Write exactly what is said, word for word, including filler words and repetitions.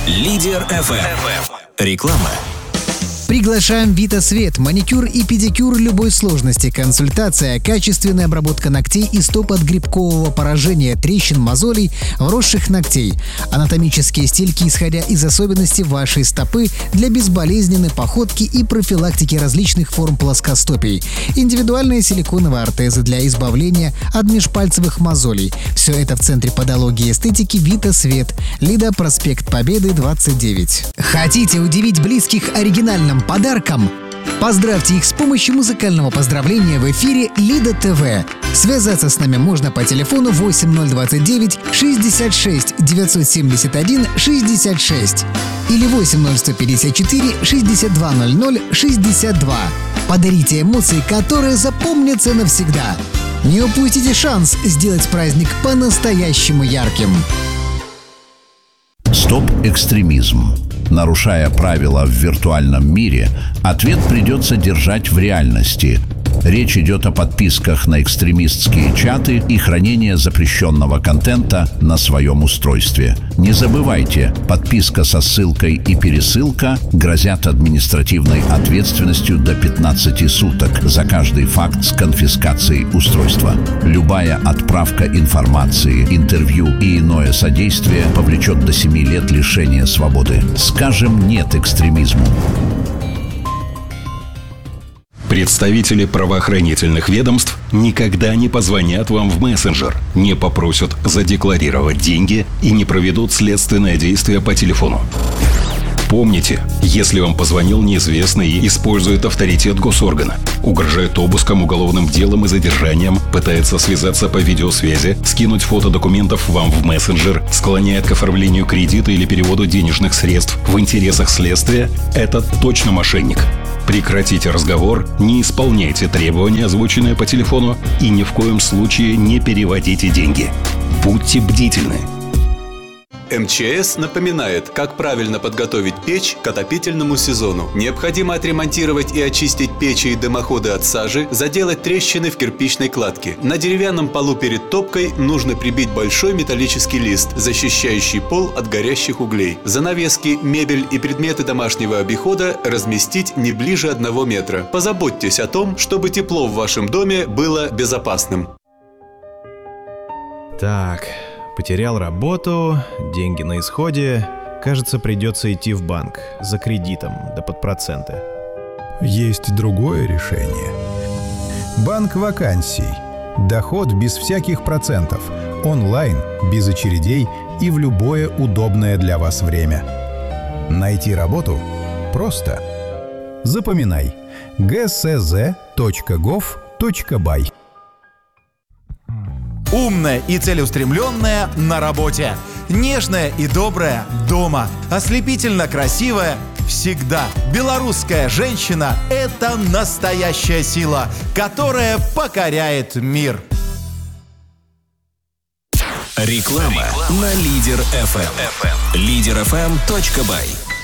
Лидер эф эм. Реклама. Приглашаем Витасвет. Маникюр и педикюр любой сложности. Консультация, качественная обработка ногтей и стоп от грибкового поражения, трещин, мозолей, вросших ногтей. Анатомические стельки, исходя из особенностей вашей стопы, для безболезненной походки и профилактики различных форм плоскостопий. Индивидуальные силиконовые ортезы для избавления от межпальцевых мозолей. Все это в Центре подологии и эстетики Витасвет. Лида, проспект Победы, двадцать девять. Хотите удивить близких оригинальным подарком? Поздравьте их с помощью музыкального поздравления в эфире Лида ТВ. Связаться с нами можно по телефону восемь ноль двадцать девять шестьдесят шесть девятьсот семьдесят один шестьдесят шесть или восемь ноль сто пятьдесят четыре шестьдесят два ноль ноль шестьдесят два. Подарите эмоции, которые запомнятся навсегда. Не упустите шанс сделать праздник по-настоящему ярким. Стоп-экстремизм. Нарушая правила в виртуальном мире, ответ придется держать в реальности. Речь идет о подписках на экстремистские чаты и хранение запрещенного контента на своем устройстве. Не забывайте, подписка со ссылкой и пересылка грозят административной ответственностью до пятнадцати суток за каждый факт с конфискацией устройства. Любая отправка информации, интервью и иное содействие повлечет до семи лет лишения свободы. Скажем «нет» экстремизму. Представители правоохранительных ведомств никогда не позвонят вам в мессенджер, не попросят задекларировать деньги и не проведут следственное действие по телефону. Помните, если вам позвонил неизвестный и использует авторитет госоргана, угрожает обыском, уголовным делом и задержанием, пытается связаться по видеосвязи, скинуть фото документов вам в мессенджер, склоняет к оформлению кредита или переводу денежных средств в интересах следствия, это точно мошенник. Прекратите разговор, не исполняйте требования, озвученные по телефону, и ни в коем случае не переводите деньги. Будьте бдительны. эм че эс напоминает, как правильно подготовить печь к отопительному сезону. Необходимо отремонтировать и очистить печи и дымоходы от сажи, заделать трещины в кирпичной кладке. На деревянном полу перед топкой нужно прибить большой металлический лист, защищающий пол от горящих углей. Занавески, мебель и предметы домашнего обихода разместить не ближе одного метра. Позаботьтесь о том, чтобы тепло в вашем доме было безопасным. Так... Потерял работу, деньги на исходе. Кажется, придется идти в банк за кредитом, да под проценты. Есть другое решение. Банк вакансий. Доход без всяких процентов. Онлайн, без очередей и в любое удобное для вас время. Найти работу просто. Запоминай. джи эс зэ точка гов точка бай. Умная и целеустремленная на работе. Нежная и добрая дома. Ослепительно красивая всегда. Белорусская женщина – это настоящая сила, которая покоряет мир. Реклама на Лидер эф эм. лидер эф эм точка бай.